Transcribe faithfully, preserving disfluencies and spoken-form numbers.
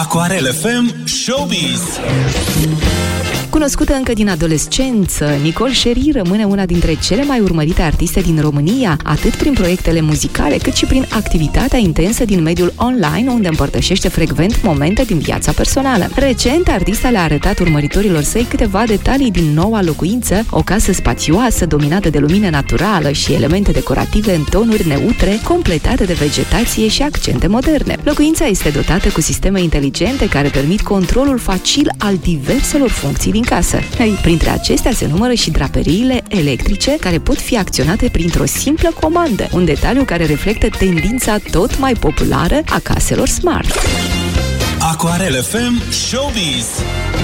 Aquarel F M Showbiz. Cunoscută încă din adolescență, Nicole Sherry rămâne una dintre cele mai urmărite artiste din România, atât prin proiectele muzicale, cât și prin activitatea intensă din mediul online, unde împărtășește frecvent momente din viața personală. Recent, artista le-a arătat urmăritorilor săi câteva detalii din noua locuință, o casă spațioasă, dominată de lumină naturală și elemente decorative în tonuri neutre, completate de vegetație și accente moderne. Locuința este dotată cu sisteme inteligente care permit controlul facil al diverselor funcții din casă. Ei, printre acestea se numără și draperiile electrice care pot fi acționate printr-o simplă comandă, un detaliu care reflectă tendința tot mai populară a caselor smart. Aquarel F M Showbiz.